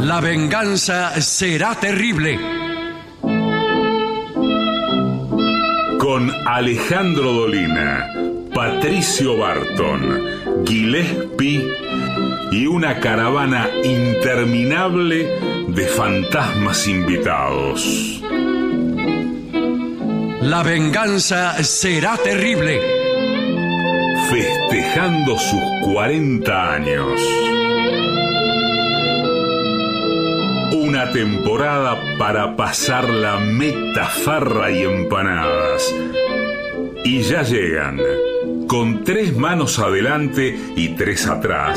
La venganza será terrible. Con Alejandro Dolina, Patricio Barton, Gillespie y una caravana interminable de fantasmas invitados. La venganza será terrible. Festejando sus 40 años. Una temporada para pasar la meta, farra y empanadas. Y ya llegan, con 3 manos adelante y 3 atrás.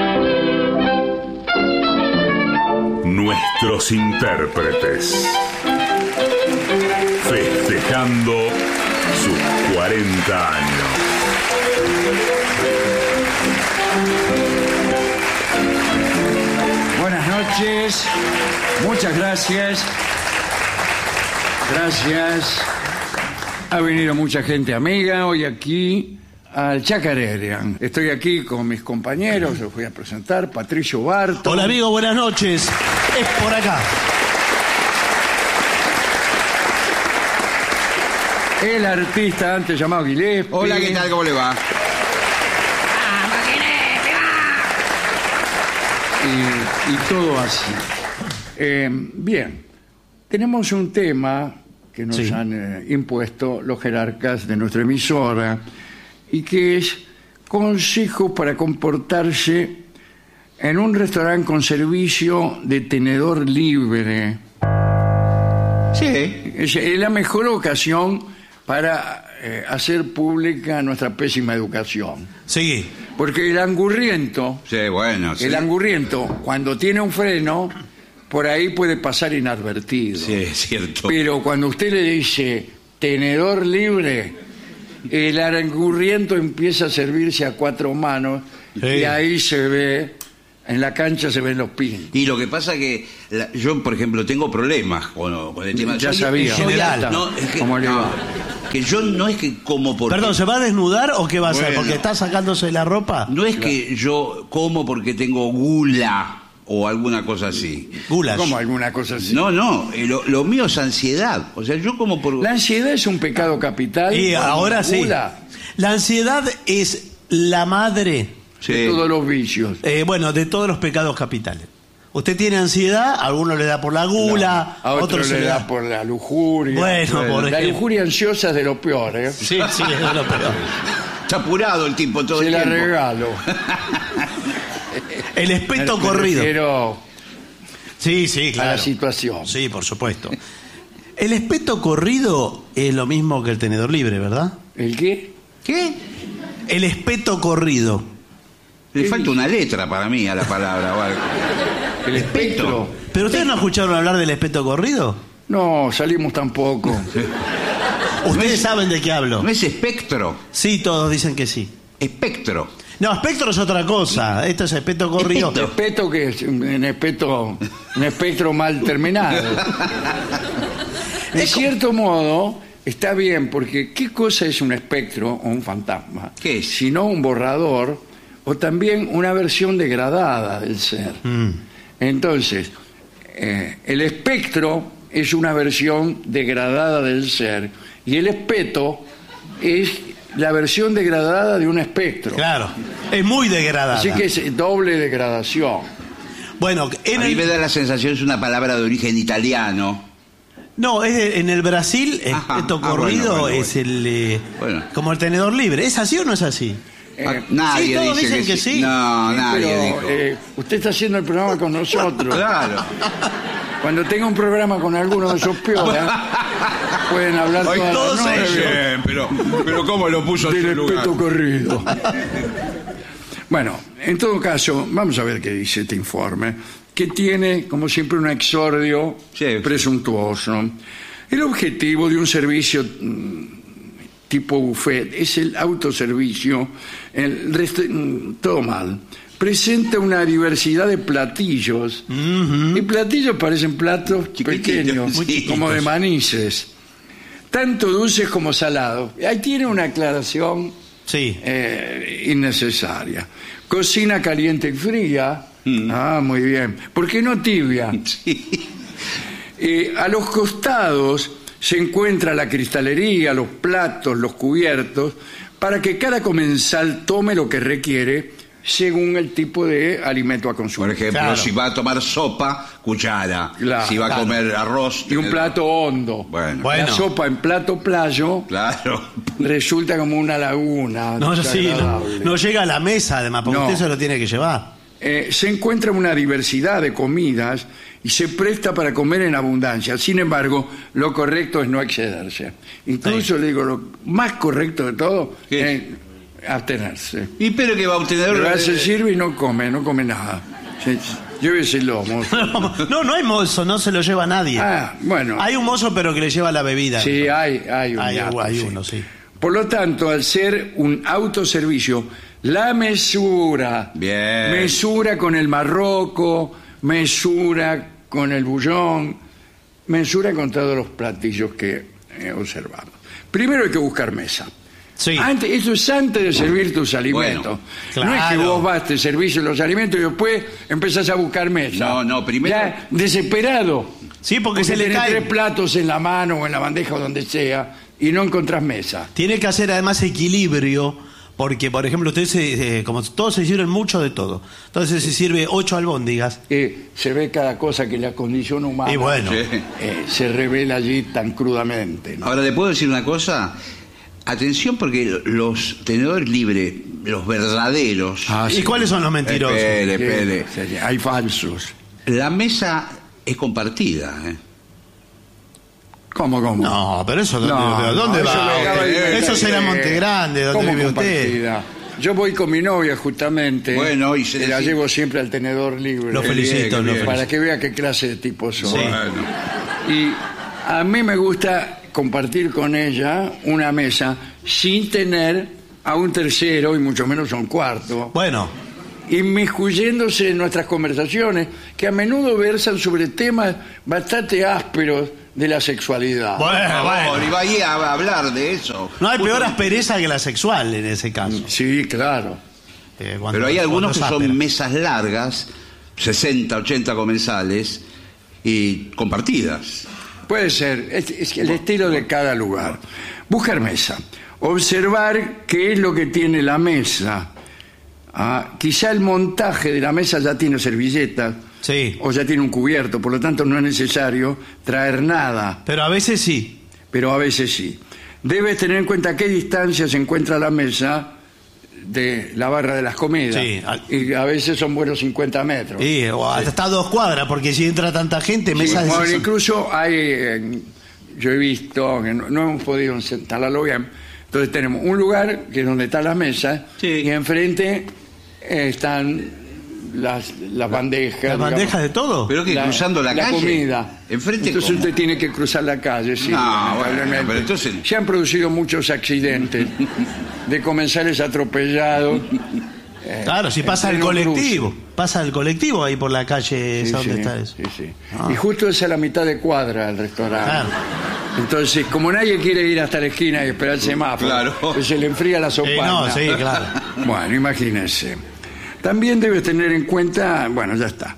Nuestros intérpretes. Festejando sus 40 años. Buenas noches, muchas gracias. Gracias. Ha venido mucha gente amiga hoy aquí al Chacarerian. Estoy aquí con mis compañeros, los voy a presentar. Patricio Barton. Hola amigo, buenas noches. Es por acá. El artista antes llamado Gillespie. Hola, ¿qué tal? ¿Cómo le va? Y todo así. Bien, tenemos un tema que nos han impuesto los jerarcas de nuestra emisora y que es consejos para comportarse en un restaurante con servicio de tenedor libre. Sí. Es la mejor ocasión para hacer pública nuestra pésima educación. Sí. Porque el angurriento, Sí, bueno, sí. el angurriento, cuando tiene un freno, por ahí puede pasar inadvertido. Sí, es cierto. Pero cuando usted le dice tenedor libre, el angurriento empieza a servirse a 4 manos y ahí se ve, en la cancha se ven los pins. Y lo que pasa que yo, por ejemplo, tengo problemas con el tema. Ya sabía. general. No, es que, ¿Cómo le va? que yo no es que como porque... Perdón, ¿se va a desnudar o qué va a hacer? Bueno. ¿Porque está sacándose la ropa? No es que yo como porque tengo gula o alguna cosa así. Gulas. Como alguna cosa así. No, lo mío es ansiedad. O sea, yo como por... La ansiedad es un pecado capital. Y ahora sí. Gula La ansiedad es la madre, Sí. de todos los vicios. bueno, de todos los pecados capitales. Usted tiene ansiedad, a alguno le da por la gula, A otro se le da por la lujuria. Bueno, por la ejemplo. lujuria ansiosa es de lo peor, ¿eh? Sí, sí, es lo peor. Está apurado el tipo todo Se el la tiempo. regalo. El espeto Me corrido. refiero Sí, sí, a claro. la situación. Sí, por supuesto. El espeto corrido es lo mismo que el tenedor libre, ¿verdad? ¿El qué? ¿Qué? El espeto corrido. Le falta una letra para mí a la palabra o algo. ¿El espectro? ¿Pero ustedes no escucharon hablar del espeto corrido? No, salimos tampoco. Ustedes saben de qué hablo. ¿No es espectro? Sí, todos dicen que sí. Espectro. No, espectro es otra cosa. Esto es espeto corrido. Espeto que es un espectro mal terminado. De cierto modo, está bien, porque ¿qué cosa es un espectro o un fantasma? ¿Qué es? Sino un borrador o también una versión degradada del ser. Entonces, el espectro es una versión degradada del ser y el espeto es la versión degradada de un espectro. Claro, es muy degradada. Así que es doble degradación. Bueno, A mí me da la sensación es una palabra de origen italiano. No, en el Brasil, Ajá. espeto Ah, corrido bueno. es el Bueno. como el tenedor libre. ¿Es así o no es así? Nadie sí, todos dice dicen que sí. No, Sí, nadie pero, dijo. usted está haciendo el programa con nosotros. Claro. Cuando tenga un programa con alguno de esos piolas, pueden hablar todas todos las ellos. noches Pero ¿cómo lo puso del espeto corrido. Bueno, en todo caso, vamos a ver qué dice este informe, que tiene, como siempre, un exordio Sí. presuntuoso. El objetivo de un servicio tipo buffet es el autoservicio. Todo mal. Presenta una diversidad de platillos. Y platillos parecen platos Chiquititos, pequeños, sí. como de manices. Tanto dulces como salados. Ahí tiene una aclaración Sí. innecesaria. Cocina caliente y fría. Ah, muy bien. ¿Por qué no tibia? Sí. A los costados se encuentra la cristalería, los platos, los cubiertos, para que cada comensal tome lo que requiere según el tipo de alimento a consumir. Por ejemplo, Claro. si va a tomar sopa, cuchara. Claro, si va a claro. comer arroz... Y un plato hondo. Bueno. Bueno. La sopa en plato playo Claro. resulta como una laguna. No, sí, no, desagradable. no llega a la mesa, además, porque No. usted se lo tiene que llevar. Se encuentra una diversidad de comidas y se presta para comer en abundancia. Sin embargo, lo correcto es no excederse. Incluso, le digo, lo más correcto de todo ¿Qué? es abstenerse. ¿Y pero que va a obtener? Pero se sirve y no come nada. Lléveselo, mozo. No hay mozo, no se lo lleva nadie. Ah, bueno. Hay un mozo, pero que le lleva la bebida. Sí, hay un Hay gato, uno, sí. Por lo tanto, al ser un autoservicio, la mesura, Bien. mesura con el marroco, mesura con el bullón, mesura con todos los platillos que observamos. Primero hay que buscar mesa. Sí. Eso es antes de servir tus alimentos. Bueno, No es que claro. vos vas, te servís los alimentos y después empezás a buscar mesa. No, primero- Ya, desesperado. Sí, porque se le tenés cae. 3 platos en la mano o en la bandeja o donde sea y no encontrás mesa. Tiene que hacer además equilibrio, porque, por ejemplo, usted como todos se sirven mucho de todo. Entonces se sirve 8 albóndigas. Se ve cada cosa que la condición humana Y bueno, Sí. se revela allí tan crudamente, ¿no? Ahora, ¿le puedo decir una cosa? Atención, porque los tenedores libres, los verdaderos... ¿y cuáles son los mentirosos? Espere. Sí, hay falsos. La mesa es compartida, ¿eh? ¿Cómo? No, pero eso, ¿dónde, No, ¿dónde no, va? eso lo acaba de inventar Eso será usted. Monte Grande, donde ¿Cómo vive usted. compartida? Yo voy con mi novia justamente. Bueno, y se la decide- llevo siempre al tenedor libre. Lo felicito, bien, lo bien. Para felicito. que vea qué clase de tipo soy. Sí. Bueno. Y a mí me gusta compartir con ella una mesa sin tener a un tercero y mucho menos a un cuarto, Bueno, inmiscuyéndose en nuestras conversaciones que a menudo versan sobre temas bastante ásperos de la sexualidad. Por bueno, favor, bueno. y va ahí a hablar de eso. No hay peor aspereza que la sexual en ese caso. Sí, claro. Pero hay algunos que cuando es son áspera. mesas largas, 60, 80 comensales, y compartidas. Puede ser, es el estilo de cada lugar. Buscar mesa, observar qué es lo que tiene la mesa. Quizá el montaje de la mesa ya tiene servilletas Sí, o ya tiene un cubierto, por lo tanto no es necesario traer nada, pero a veces sí. pero a veces sí. Debes tener en cuenta a qué distancia se encuentra la mesa de la barra de las comidas. Sí. Y a veces son buenos 50 metros. Sí, o hasta 2 cuadras, porque si entra tanta gente, Sí, mesas de bueno, esas- incluso hay, yo he visto que no hemos podido instalarlo bien, entonces tenemos un lugar que es donde está la mesa Sí. y enfrente están las bandejas. ¿Las bandejas digamos, de todo? Pero que cruzando la calle. comida. Enfrente, Entonces ¿cómo? usted tiene que cruzar la calle, sí. No, lamentablemente. bueno, pero entonces- Se han producido muchos accidentes de comensales atropellados. Claro, si pasa el en pleno colectivo. cruce. Pasa el colectivo ahí por la calle, Sí, esa donde sí, está eso. sí, sí. Ah. Y justo es a la mitad de cuadra el restaurante. Claro. Entonces, como nadie quiere ir hasta la esquina y esperar el semáforo, Claro. pues se le enfría la sopa. No, sí, claro. Bueno, imagínense. También debes tener en cuenta, bueno, ya está.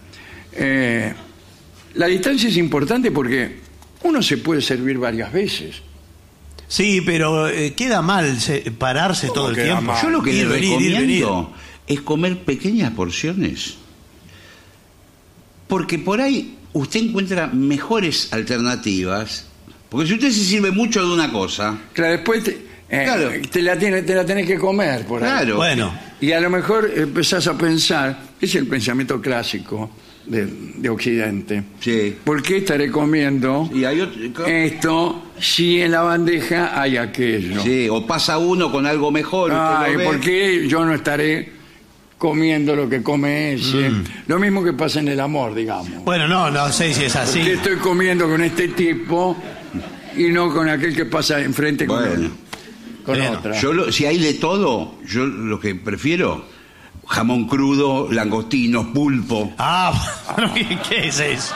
La distancia es importante porque uno se puede servir varias veces. Sí, pero queda mal pararse todo el queda tiempo. mal? Yo lo que Ir, le venir, ir, recomiendo es comer pequeñas porciones. Porque por ahí usted encuentra mejores alternativas. Porque si usted se sirve mucho de una cosa, Claro, después Claro. te la tenés que comer por ahí. claro. Bueno, Y a lo mejor empezás a pensar, es el pensamiento clásico de Occidente. Sí. ¿Por qué estaré comiendo Y hay otro, esto si en la bandeja hay aquello? sí, o pasa uno con algo mejor. usted Ay, lo ve. ¿por qué yo no estaré comiendo lo que come ese? Lo mismo que pasa en el amor, digamos. bueno, no sé si es ¿Por qué así. estoy comiendo con este tipo y no con aquel que pasa enfrente Bueno. con Bueno, otra? Si hay de todo, yo lo que prefiero, jamón crudo, langostinos, pulpo. Ah, bueno, ¿qué es eso?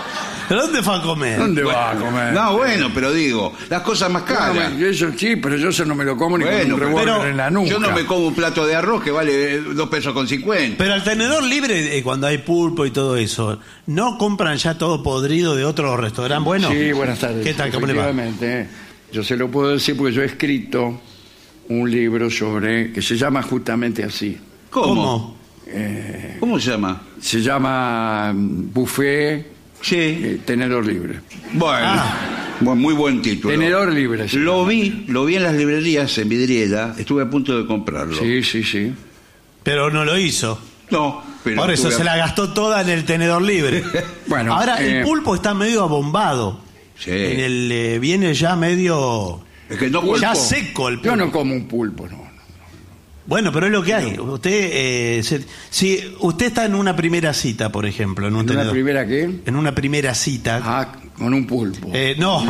¿Pero dónde fue a comer? ¿Dónde va a comer? No, bueno, pero digo, las cosas más caras. Eso sí, pero yo eso no me lo como ni con Bueno, un revólver pero en la nuca. Yo no me como un plato de arroz que vale 2 pesos con 50. Pero al tenedor libre, cuando hay pulpo y todo eso, ¿no compran ya todo podrido de otro restaurante bueno? Sí, buenas tardes. ¿Qué tal? ¿Cómo le va? Efectivamente, yo se lo puedo decir porque yo he escrito un libro que se llama justamente así. ¿Cómo? ¿Cómo se llama? Se llama Buffet Sí. Tenedor Libre. Bueno, bueno, muy buen título. Tenedor Libre. sí. Lo vi en las librerías en vidriera, estuve a punto de comprarlo. Sí. Pero no lo hizo. No, pero Por eso estuve se la gastó toda en el tenedor libre. Bueno, ahora el pulpo está medio abombado. Sí. En el viene ya medio Es que no ya pulpo. seco el pulpo. Yo no como un pulpo, no. Bueno, pero es lo que hay. Usted si usted está en una primera cita, por ejemplo, en un ¿En una tenedor. primera qué? En una primera cita. Ah, con un pulpo. No.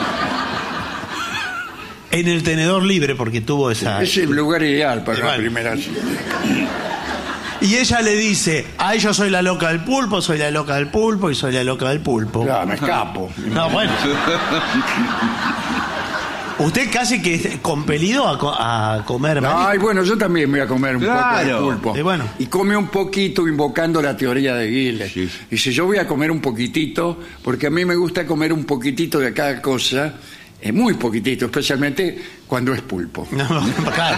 En el tenedor libre porque tuvo esa. Es el lugar ideal para la Igual. primera cita. Y ella le dice, ay, yo soy la loca del pulpo, soy la loca del pulpo y soy la loca del pulpo. Claro, me escapo. No, bueno. Usted casi que es compelido a comer marisco. Ay, bueno, yo también me voy a comer un poco de Claro. pulpo. Y bueno. Y come un poquito invocando la teoría de Giles. Sí. Dice, yo voy a comer un poquitito, porque a mí me gusta comer un poquitito de cada cosa, muy poquitito, especialmente cuando es pulpo. No, claro.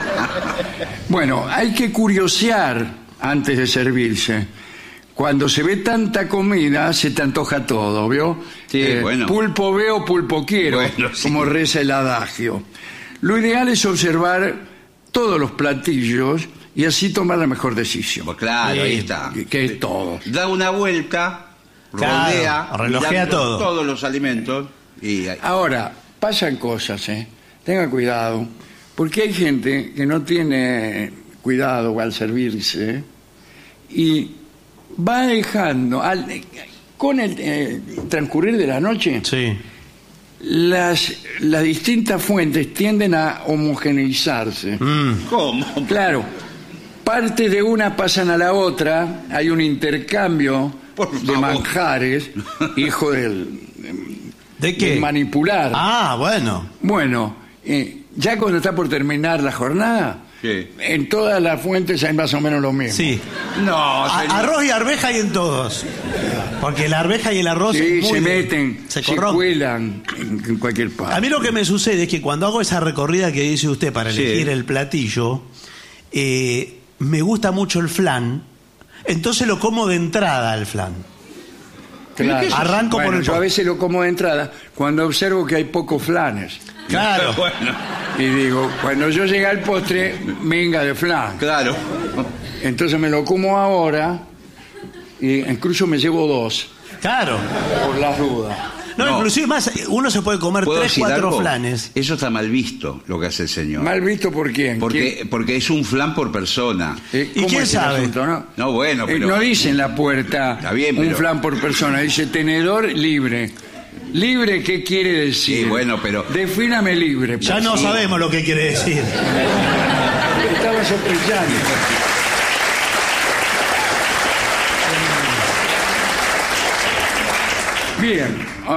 Bueno, hay que curiosear antes de servirse. Cuando se ve tanta comida, se te antoja todo, ¿vio? Sí, bueno. Pulpo veo, pulpo quiero, Bueno, sí. como reza el adagio. Lo ideal es observar todos los platillos y así tomar la mejor decisión. Pues claro, Sí. ahí está. Que es todo. Da una vuelta, Claro, rodea, relojea mirando todo. todos los alimentos y Ahora, pasan cosas, ¿eh? Tenga cuidado, porque hay gente que no tiene cuidado al servirse y va dejando, con el transcurrir de la noche, Sí. las distintas fuentes tienden a homogeneizarse. ¿cómo? Claro, partes de una pasan a la otra, hay un intercambio Por de favor. manjares, hijo del ¿De qué? manipular. Ah, bueno. Bueno, ya cuando está por terminar la jornada, Sí. en todas las fuentes hay más o menos lo mismo. Sí. No, señor. Arroz y arveja hay en todos. Porque la arveja y el arroz Sí, es muy se bien. meten, se se corrompen. cuelan en cualquier parte. A mí lo que me sucede es que cuando hago esa recorrida que dice usted para Sí. elegir el platillo, me gusta mucho el flan, entonces lo como de entrada al flan. Claro. Arranco por Bueno, el yo a po- veces lo como de entrada cuando observo que hay pocos flanes. Claro. Bueno, Y digo, cuando yo llegue al postre, venga de flan. claro. Entonces me lo como ahora y incluso me llevo 2, Claro. por las dudas. No, No. inclusive más, uno se puede comer ¿Puedo 3, decir 4 algo? flanes. Eso está mal visto, lo que hace el señor. ¿Mal visto por quién? Porque es un flan por persona. ¿Cómo quién es el sabe? asunto, no? No, bueno, pero... No dice en la puerta Está bien, un pero- flan por persona, dice tenedor libre. ¿Libre qué quiere decir? Sí, bueno, pero- Defíname libre. Ya por no favor. sabemos lo que quiere decir. Estaba sospechando. Bien.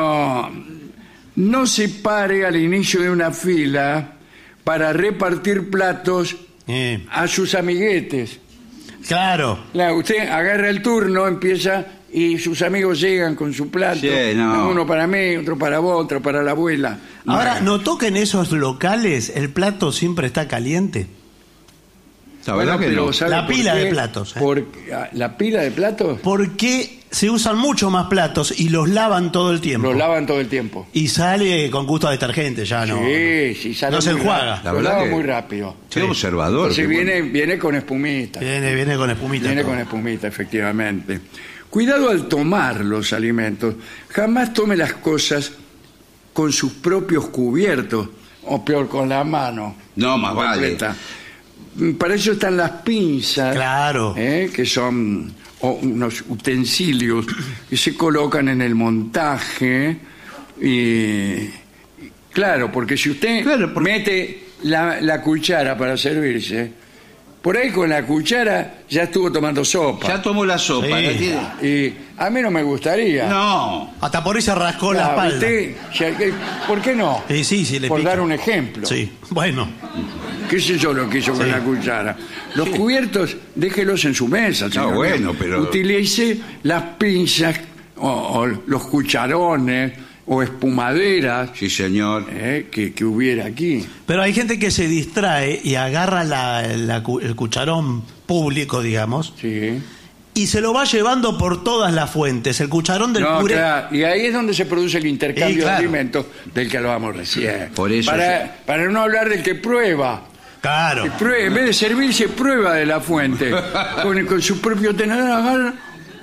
No se pare al inicio de una fila para repartir platos a sus amiguetes. Claro. Claro, usted agarra el turno, empieza y sus amigos llegan con su plato. Sí, no. Uno para mí, otro para vos, otro para la abuela. Ahora, Bueno. ¿notó que en esos locales el plato siempre está caliente? La verdad que pero no. ¿sabe La por pila qué? de platos, ¿La pila de platos? Porque se usan mucho más platos y los lavan todo el tiempo. Los lavan todo el tiempo. Y sale con gusto a detergente, ya no. Sí, sale No se muy enjuaga. rápido. La Lo verdad lava que- muy rápido. Qué observador. Entonces qué bueno. viene con espumita. Viene con espumita. Viene todo. con espumita, efectivamente. Cuidado al tomar los alimentos. Jamás tome las cosas con sus propios cubiertos, o peor, con la mano. No, más vale. completa. Para eso están las pinzas, Claro. que son unos utensilios que se colocan en el montaje. Y claro, porque si usted Claro, porque- mete la cuchara para servirse, por ahí con la cuchara ya estuvo tomando sopa. Ya tomó la sopa. Sí. ¿la tiene? Y a mí no me gustaría. No. Hasta por ahí se rascó la Claro, espalda. ¿por qué no? Sí, le Por pica. dar un ejemplo. Sí, bueno. ¿Qué sé yo lo que hizo con Sí. la cuchara? Los cubiertos, déjelos en su mesa. señor. bueno, pero- Utilice las pinzas o los cucharones o espumaderas Sí, señor. que hubiera aquí. Pero hay gente que se distrae y agarra el cucharón público, digamos, Sí. y se lo va llevando por todas las fuentes. El cucharón del No, puré. claro, y ahí es donde se produce el intercambio Y claro. de alimentos del que hablábamos recién. Por eso para no hablar del que prueba. Claro. En vez de servirse, prueba de la fuente. Con su propio tenedor agarra.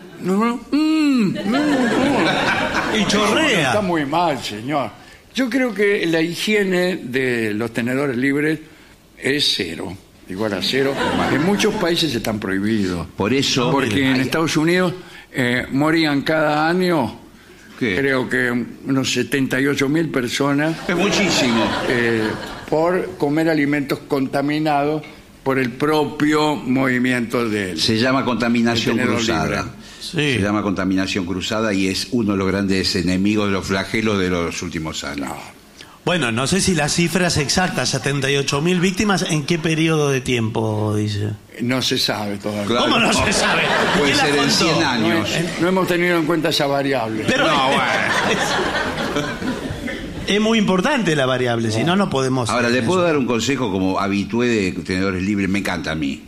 Y chorrea. Está muy mal, señor. Yo creo que la higiene de los tenedores libres es cero. Igual a cero. En muchos países están prohibidos. Por eso. Porque en hay- Estados Unidos morían cada año, ¿Qué? creo que unos 78.000 personas Es muchísimo. por comer alimentos contaminados por el propio movimiento del... Se llama contaminación El tenedor cruzada. libre. Sí. Se llama contaminación cruzada y es uno de los grandes enemigos de los flagelos de los últimos años. Bueno, no sé si las cifras exactas, 78.000 víctimas, ¿en qué periodo de tiempo dice? No se sabe todavía. Claro. ¿Cómo no se sabe? Puede ¿Quién la ser en contó? 100 No, años. no hemos tenido en cuenta esa variable. Pero No, bueno. es muy importante la variable, si no, no podemos... Ahora, le puedo dar un consejo como habitué de tenedores libres, me encanta a mí.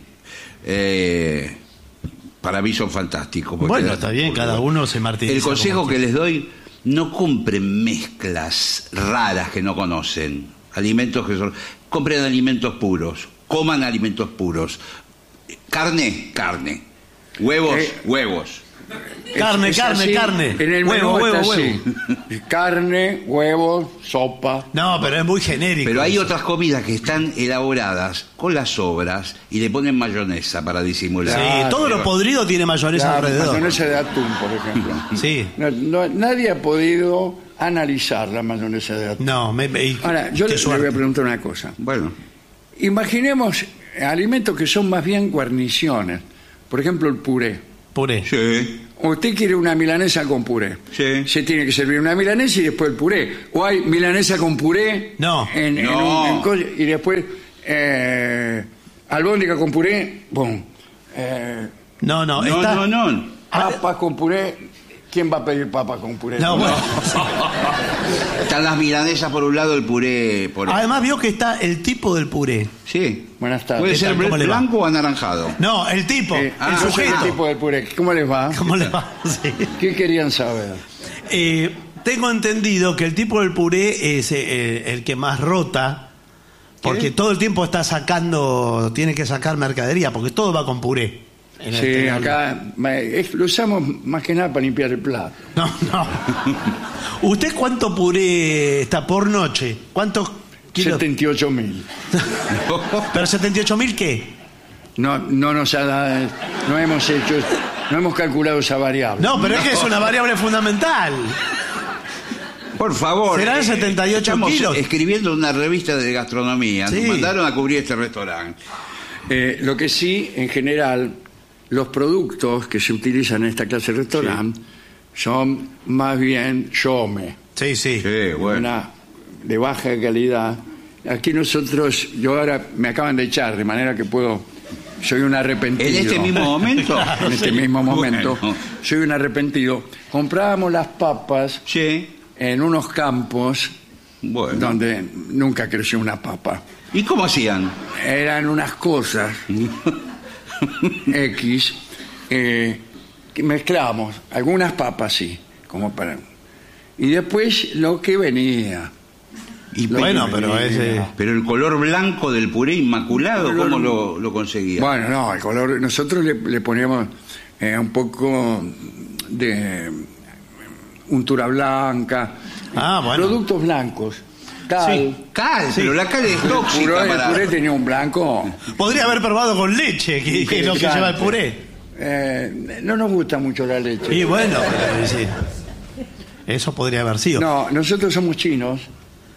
Para mí son fantásticos. porque- Bueno, está bien, cada uno se martiriza. El consejo como que quiere. les doy, no compren mezclas raras que no conocen. Alimentos que son... Compren alimentos puros. Coman alimentos puros. Carne. Huevos, huevos. Carne, Es carne, así, carne. En el menú Huevo, está huevo, así. Carne, huevos, sopa. No, pero es muy genérico. Pero hay eso. otras comidas que están elaboradas con las sobras y le ponen mayonesa para disimular. Sí, Claro, todo lo pero- podrido tiene mayonesa La alrededor. mayonesa de atún, por ejemplo. Sí. Nadie ha podido analizar la mayonesa de atún. No, Ahora, yo qué le voy suerte. a preguntar una cosa. Bueno, Imaginemos alimentos que son más bien guarniciones. Por ejemplo, el puré. Puré. sí. Usted quiere una milanesa con puré. Sí. Se tiene que servir una milanesa y después el puré. O hay milanesa con puré. No. No. Y después albóndiga con puré. Bom. No, No, está... no. Papas con puré. ¿Quién va a pedir papas con puré? No, bueno. Están las milanesas por un lado, el puré por otro. Además vio que está el tipo del puré. Sí. Buenas tardes. Puede ¿Qué ser tal? ¿Cómo le va? blanco o anaranjado. No, el tipo, El el yo sé sujeto. qué tipo de puré. ¿Cómo les va? ¿Cómo le va? Sí. ¿Qué querían saber? Tengo entendido que el tipo del puré es el que más rota, porque ¿Qué? todo el tiempo está sacando, tiene que sacar mercadería, porque todo va con puré. en el Sí, tenedor. acá lo usamos más que nada para limpiar el plato. No. ¿Usted cuánto puré está por noche? ¿Cuántos kilos? 78.000. ¿Pero 78.000 qué? No nos ha dado, no hemos calculado esa variable. No, pero es que es una variable fundamental. Por favor. Serán 78 estamos kilos. escribiendo una revista de gastronomía. Sí. Nos mandaron a cubrir este restaurante. Lo que sí, en general, los productos que se utilizan en esta clase de restaurante son más bien shome, Sí. Sí, bueno. de baja calidad. Aquí nosotros, yo ahora me acaban de echar, de manera que soy un arrepentido. En este mismo momento. En este mismo momento, Bueno. soy un arrepentido. Comprábamos las papas Sí. en unos campos Bueno. donde nunca creció una papa. ¿Y cómo hacían? Eran unas cosas X que mezclábamos algunas papas, sí, como para... Y después lo que venía. Y Bueno, pero ese... Pero el color blanco del puré inmaculado, El color- ¿cómo lo conseguía? Bueno, no, el color... Nosotros le poníamos un poco de untura blanca, Ah, bueno. productos blancos, cal. Sí. Cal, pero la cal es El tóxica el para... puré tenía un blanco. Podría haber probado con leche, que es lo que lleva el puré. No nos gusta mucho la leche. Y bueno, sí. Eso podría haber sido. No, nosotros somos chinos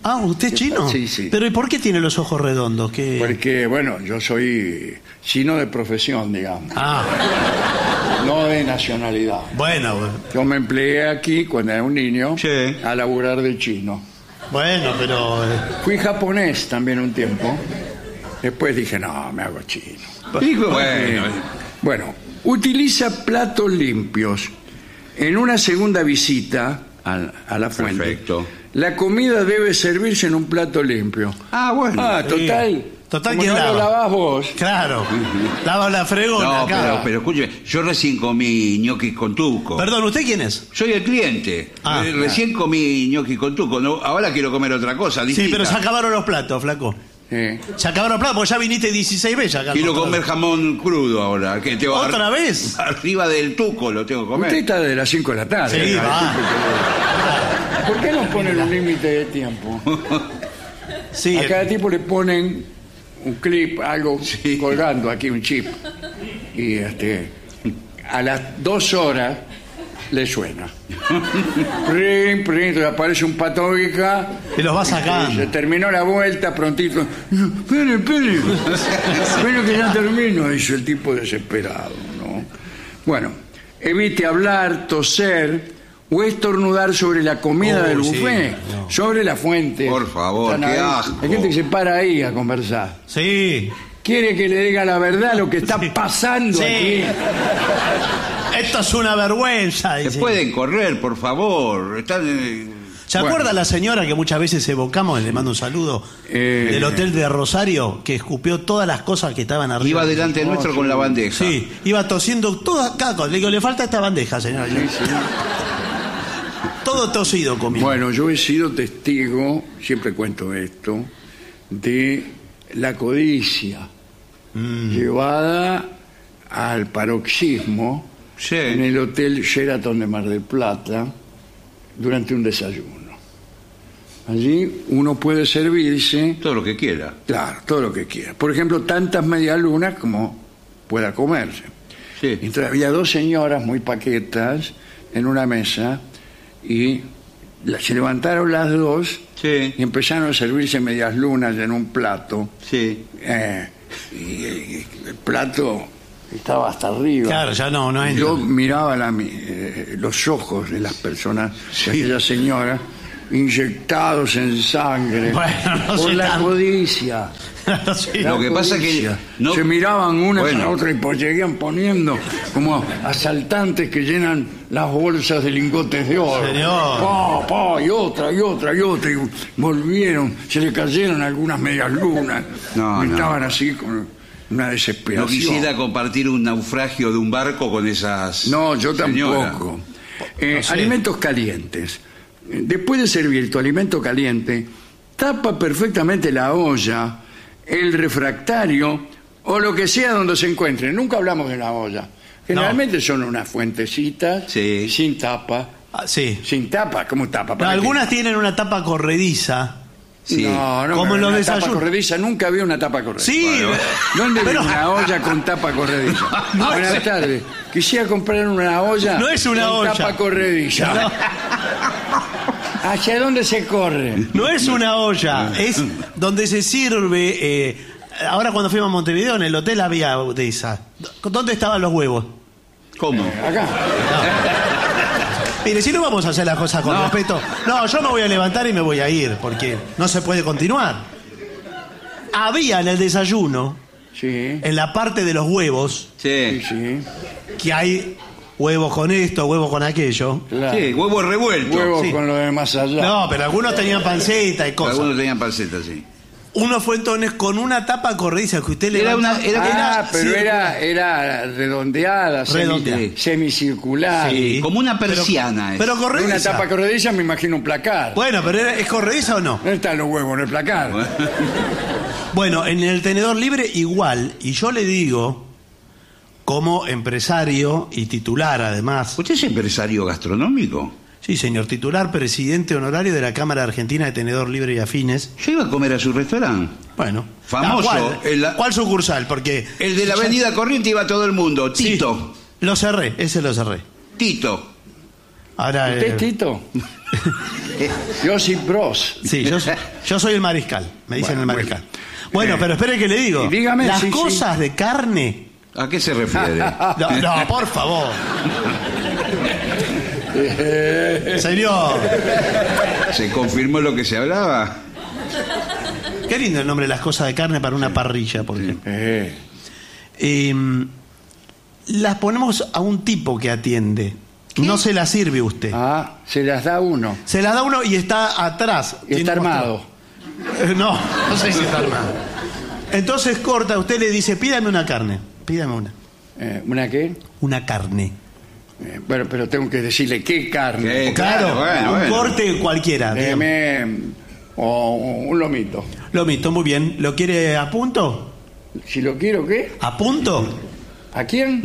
Ah, ¿usted es chino? Sí, sí. Pero ¿y por qué tiene los ojos redondos? ¿Qué? Porque, bueno, yo soy chino de profesión, digamos, Ah, no de nacionalidad. bueno, Yo me empleé aquí cuando era un niño Sí. a laburar de chino. bueno, pero... Fui japonés también un tiempo. Después dije, no, me hago chino. Bueno, utiliza platos limpios. En una segunda visita a la fuente, Perfecto. la comida debe servirse en un plato limpio. Ah, bueno. Ah, total. Total, como ¿quién no lo lava? lavás vos. Claro, lava la fregona No, acá. pero escúcheme, yo recién comí ñoquis con tuco. Perdón, ¿usted quién es? Soy el cliente. Ah, Recién comí ñoquis con tuco. No, ahora quiero comer otra cosa, Sí, distinta. pero se acabaron los platos, flaco. Se acabaron los platos, porque ya viniste 16 veces acá. al Quiero mostrador. comer jamón crudo ahora. Que tengo ¿Otra vez? Arriba del tuco lo tengo que comer. Usted está de las 5 de la tarde. Sí, ¿no? va. ¿Por qué nos ponen un límite de tiempo? Sí, A cada tipo le ponen un clip, algo Sí. colgando aquí, un chip. Y a las 2 horas le suena. Prim, prim, entonces aparece un patoica. y los va sacando. Se terminó la vuelta prontito. Espere, espere. Espere que ya termino, dice el tipo desesperado, ¿no? Bueno, evite hablar, toser o estornudar sobre la comida Oh, del sí, buffet, no. sobre la fuente. Por favor, Están qué ahí. asco. Hay gente que se para ahí a conversar. Sí. Quiere que le diga la verdad lo que está Sí. pasando Sí. aquí. Esto es una vergüenza. Se dice. pueden correr, por favor. Están... ¿Se Bueno. acuerda la señora que muchas veces evocamos, le mando un saludo, del hotel de Rosario, que escupió todas las cosas que estaban arriba? Iba delante nuestro con la bandeja. Sí, iba tosiendo toda cada cosa. Le digo, le falta esta bandeja, señora. Todo tosido comió. Bueno, yo he sido testigo, siempre cuento esto, de la codicia llevada al paroxismo Sí. en el Hotel Sheraton de Mar del Plata durante un desayuno. Allí uno puede servirse, Todo lo que quiera. claro, todo lo que quiera. Por ejemplo, tantas medialunas como pueda comerse. Sí. Entonces había 2 señoras muy paquetas en una mesa y se levantaron las 2 Sí. y empezaron a servirse medias lunas en un plato. Sí. Y el plato estaba hasta arriba. Claro, ya no entra. Yo miraba los ojos de las personas, de aquellas señoras, inyectados en sangre Bueno, no por sé la tanto. codicia. Sí. La Lo que pasa codicia. que no- se miraban una Bueno. a la otra y pues seguían poniendo como asaltantes que llenan las bolsas de lingotes de oro. Señor. Pa, pa, y otra, y otra, y otra. Y volvieron, se le cayeron algunas medias lunas. No, Y no. estaban así con una No desesperación. quisiera compartir un naufragio de un barco con esas. No, yo señoras. tampoco. No sé. Alimentos calientes. Después de servir tu alimento caliente, tapa perfectamente la olla, el refractario o lo que sea donde se encuentre. Nunca hablamos de la olla. Generalmente son unas fuentecitas Sí. sin tapa. Ah, sí. Sin tapa, ¿cómo tapa? No, ¿Para qué? algunas tienen una tapa corrediza. Sí. No, no, Como pero en los una tapa desayunos. corrediza. Nunca había una tapa corrediza. Sí. ¿Dónde pero- vi una olla con tapa corrediza? No Buenas es- tardes. Quisiera comprar una olla No es una con olla. tapa corrediza. No, ¿Hacia dónde se corre? no es una olla, es donde se sirve. Ahora cuando fuimos a Montevideo, en el hotel había de esa. ¿Dónde estaban los huevos? ¿Cómo? Acá. Mire, si no vamos a hacer las cosas con respeto. No, yo me voy a levantar y me voy a ir, porque no se puede continuar. Había en el desayuno, Sí. en la parte de los huevos, Sí, Sí. sí. que hay huevos con esto, huevos con aquello. Claro. Sí, huevos revueltos. Huevos Sí. con lo de más allá. No, pero algunos tenían panceta y cosas. Algunos tenían panceta, sí. Uno fue entonces con una tapa corrediza que usted le Era una- era- pero sí, era redondeada, Redondeada. semicircular. Sí. Como una persiana. Pero Una corrediza. tapa corrediza me imagino un placar. Bueno, pero ¿es corrediza o no? ¿Dónde están los huevos en el placar? Bueno, en el tenedor libre igual. Y yo le digo, como empresario y titular además. ¿Usted es empresario gastronómico? Sí, señor, titular, presidente honorario de la Cámara Argentina de Tenedor Libre y Afines. Yo iba a comer a su restaurante. Bueno. Famoso, ¿Cuál, ¿Cuál sucursal? Porque... El de la Avenida Corriente iba todo el mundo. Sí, Tito. lo cerré, ese lo cerré. Tito. Ahora, ¿Usted es Tito? Josip Broz. sí, yo soy el mariscal. Me dicen Bueno, el mariscal. muy bien. Bueno, pero espere que le digo. Dígame, las sí, cosas de carne. ¿A qué se refiere? No, por favor. Señor. ¿Se confirmó lo que se hablaba? Qué lindo el nombre, las cosas de carne para una parrilla, por ejemplo. Las ponemos a un tipo que atiende. No se las sirve usted. Ah, se las da uno. Se la da uno y está atrás. Y está armado. No sé si está armado. Entonces corta, usted le dice, pídame una carne. Pídame una. ¿Una qué? Una carne. Bueno, pero tengo que decirle qué carne. ¿Qué? Claro, bueno, un bueno. corte cualquiera. Dígame. Deme un lomito. Lo mismo, muy bien. ¿Lo quiere a punto? Si lo quiero, ¿qué? ¿A punto? ¿A quién?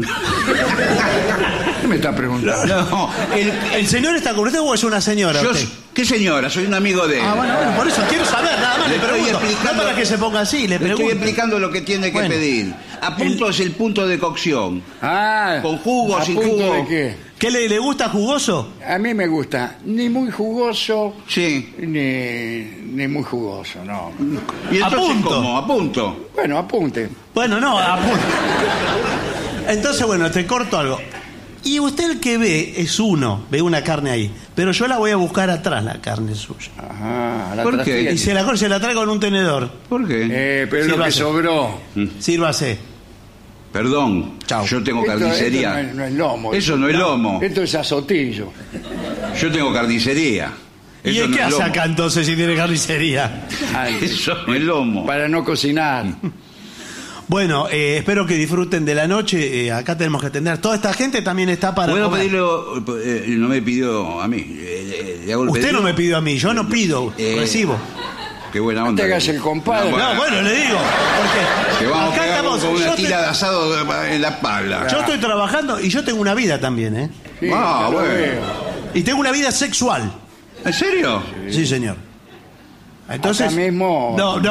¿Qué me está preguntando? No, ¿El señor está con usted o es una señora? yo, usted? ¿qué señora? Soy un amigo de él. Ah, bueno, por eso quiero saber, nada más Le le estoy pregunto. explicando- No para que se ponga así, le Le pregunto. estoy explicando lo que tiene que Bueno. pedir. A punto es el punto de cocción. Ah, Con jugo, ¿a sin punto jugo? de qué? ¿Qué le gusta jugoso? A mí me gusta ni muy jugoso Sí. ni muy jugoso, no. ¿Y A entonces punto. cómo? A punto. Bueno, apunte. Bueno, no, a punto. Entonces, bueno, te corto algo. Y usted el que ve es uno, ve una carne ahí. Pero yo la voy a buscar atrás, la carne suya. Ajá, la ¿Por qué? trastienda. Y se la traigo en un tenedor. ¿Por qué? Pero es lo que Sírvase. sobró. Sírvase. Perdón. Chao. Yo tengo Esto carnicería. no es lomo. Eso no es lomo. Esto es azotillo. Yo tengo carnicería. ¿Y Eso en no qué es hace lomo. acá entonces si tiene carnicería? Ay, Eso no es lomo. para no cocinar. Bueno, espero que disfruten de la noche. Acá tenemos que atender. Toda esta gente también está para ¿Puedo comer. pedirlo? No me pidió a mí. ¿Le hago el Usted pedido? no me pidió a mí, yo no pido, recibo. Qué buena onda. te hagas el compadre. No, bueno, le digo. Que Porque vamos a acá pegar estamos. con una Yo, tira de asado en la espalda. yo estoy trabajando y yo tengo una vida también, ¿eh? Sí, Ah, ya lo bueno. veo. Y tengo una vida sexual. ¿En serio? Sí, señor. Entonces. Acá mismo. No.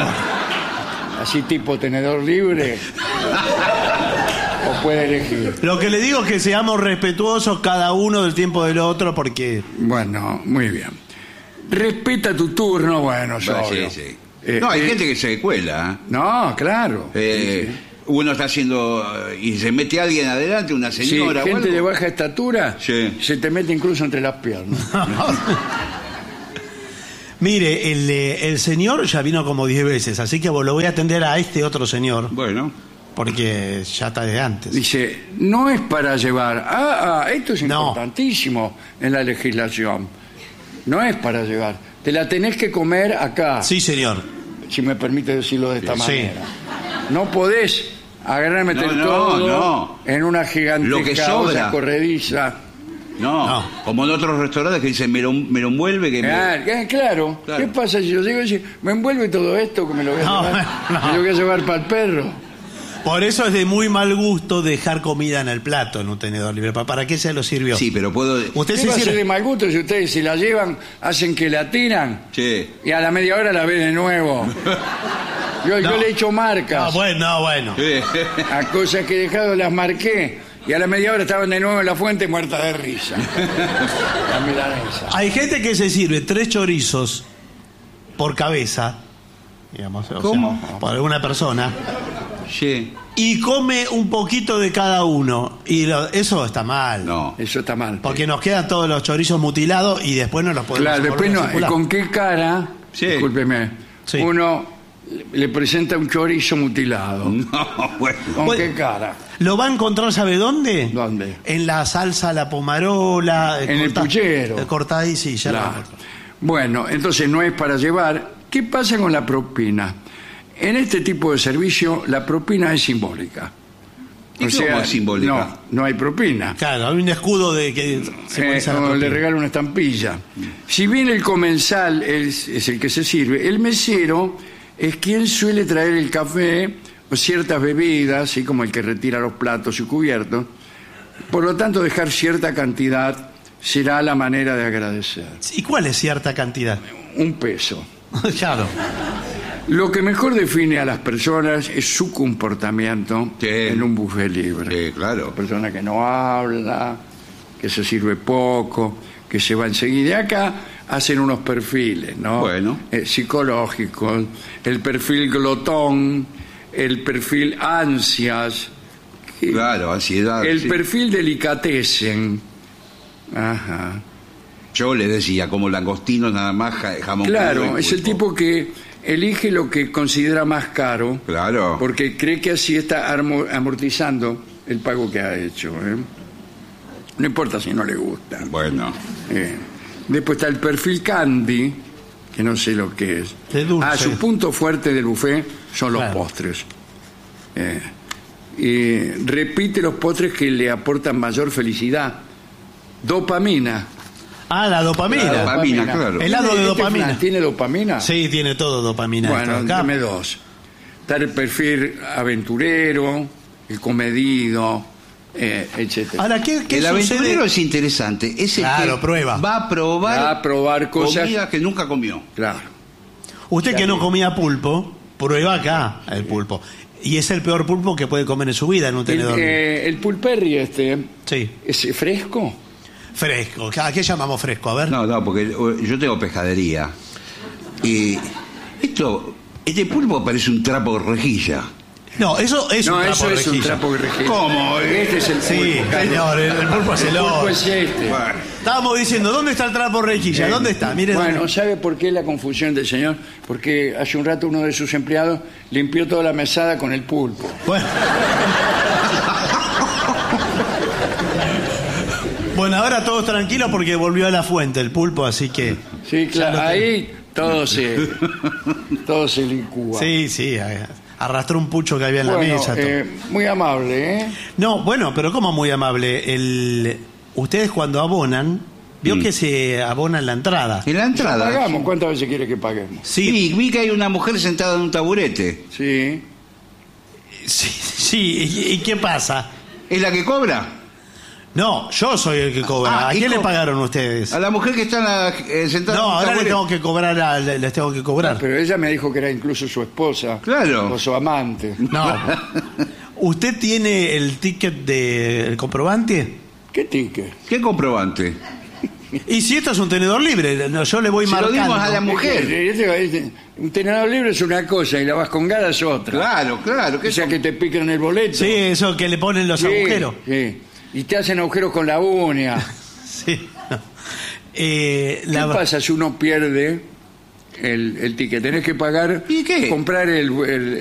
Así tipo tenedor libre. O puede elegir. Lo que le digo es que seamos respetuosos cada uno del tiempo del otro porque. Bueno, muy bien. Respeta tu turno, bueno, Sí, obvio. sí. No, hay gente que se cuela. No, claro. Uno está haciendo y se mete alguien adelante, una Sí, señora. o gente algo. de baja estatura Sí. se te mete incluso entre las piernas. Mire, el señor ya vino como 10 veces, así que lo voy a atender a este otro señor, Bueno, porque ya está de antes. Dice, no es para llevar. Esto es No. importantísimo en la legislación. No es para llevar. Te la tenés que comer acá, Sí, señor. si me permite decirlo de esta Sí. manera. No podés agarrar, meter No, todo no. en una Lo que gigantesca sobra. olla corrediza. no. Como en otros restaurantes que dicen, me lo envuelve que me... Claro. Claro. ¿Qué pasa si yo llego y digo, me envuelve todo esto que me lo voy a No, llevar? no. Me lo voy a llevar para el perro. Por eso es de muy mal gusto dejar comida en el plato en un tenedor libre. ¿Para qué se lo sirvió? Sí, pero puedo... Usted ¿Qué se va a ser de sirve. mal gusto si ustedes si la llevan, hacen que la tiran Sí. y a la media hora la ven de nuevo? Yo No. le he hecho marcas No, bueno. a cosas que he dejado, las marqué y a la media hora estaban de nuevo en la fuente muerta de risa. La milanesa. Hay gente que se sirve 3 chorizos por cabeza, digamos, o ¿Cómo? sea, por alguna persona, Sí. y come un poquito de cada uno. Y eso está mal. No. Eso está mal. Porque nos quedan todos los chorizos mutilados y después no los podemos Claro, después volver a no, circular. ¿con qué cara? Sí. Discúlpeme. Sí. Uno le presenta un chorizo mutilado. No, bueno. ¿Con Bueno. qué cara? ¿Lo va a encontrar, sabe dónde? ¿Dónde? En la salsa, la pomarola. En el puchero. Cortadís y ya lo Claro. encontró. Bueno, entonces no es para llevar. ¿Qué pasa con la propina? En este tipo de servicio la propina es simbólica. ¿Y cómo es simbólica? No hay propina. Claro, hay un escudo de que simboliza la O le propina. regala una estampilla. Si bien el comensal es el que se sirve, el mesero es quien suele traer el café o ciertas bebidas, así como el que retira los platos y cubiertos. Por lo tanto, dejar cierta cantidad será la manera de agradecer. ¿Y cuál es cierta cantidad? Un peso. Claro. Lo que mejor define a las personas es su comportamiento Sí. en un buffet libre. Sí, claro. Persona que no habla, que se sirve poco, que se va enseguida. Y acá hacen unos perfiles, ¿no? Bueno. Psicológicos, el perfil glotón, el perfil ansias, Claro, ansiedad. el sí. perfil delicatessen. Ajá. Yo le decía, como langostinos nada más, jamón Claro, crudo y es el pulpo. tipo que elige lo que considera más caro, Claro. porque cree que así está amortizando el pago que ha hecho. No importa si no le gusta. Bueno. Después está el perfil candy, que no sé lo que es. De dulce. Su punto fuerte del buffet son los Claro. postres. Y repite los postres que le aportan mayor felicidad. Dopamina. Ah, la dopamina. La dopamina, claro. Helado de dopamina. ¿Tiene dopamina? Sí, tiene todo dopamina. Bueno, esto. Acá. dame dos. Está el perfil aventurero, el comedido, etcétera. Ahora, ¿qué El aventurero sucede? es interesante. Es el Claro, que prueba. va a probar, Va a probar cosas. comida que nunca comió. Claro. Usted que no comía pulpo, prueba acá el pulpo. Y es el peor pulpo que puede comer en su vida en un tenedor. El pulperri Sí, ¿es fresco? fresco. ¿A qué llamamos fresco? A ver. No, porque yo tengo pescadería. Y este pulpo parece un trapo de rejilla. No, eso es un No, trapo eso de es un rejilla. trapo de rejilla. ¿Cómo? Este es el Sí, pulpo, Carlos. señor, el pulpo es el El pulpo otro. es este. Estábamos diciendo, ¿dónde está el trapo de rejilla? ¿Dónde está? Mire. Bueno, dónde- ¿sabe por qué la confusión del señor? Porque hace un rato uno de sus empleados limpió toda la mesada con el pulpo. Bueno. Bueno, ahora todos tranquilos porque volvió a la fuente el pulpo, así que... Sí, Ya claro, lo ahí todo se licúa. Sí, arrastró un pucho que había en la Bueno, mesa. todo. muy amable, ¿eh? No, bueno, pero como muy amable. Ustedes cuando abonan, vio que se abona en la entrada. En la entrada. Pagamos, ¿cuántas veces quiere que paguemos? Sí, vi que hay una mujer sentada en un taburete. Sí. Sí. ¿Y qué pasa? ¿Es la que cobra? No, yo soy el que cobra. Ah, ¿A ¿y quién le cómo? pagaron ustedes? A la mujer que está sentada No, en un ahora les taburete. tengo que cobrar, les tengo que cobrar. Pero ella me dijo que era incluso su esposa. Claro. O su amante. No. ¿Usted tiene el ticket del comprobante? ¿Qué ticket? ¿Qué comprobante? Y si esto es un tenedor libre, no, yo le voy Se lo marcando. dimos a la mujer. Un tenedor libre es una cosa y la vascongada es otra. Claro. O sea que te pican el boleto. Sí, eso que le ponen los Sí, agujeros. sí. Y te hacen agujeros con la uña. Sí. ¿Qué pasa si uno pierde el ticket? Tenés que pagar, ¿Y qué? comprar el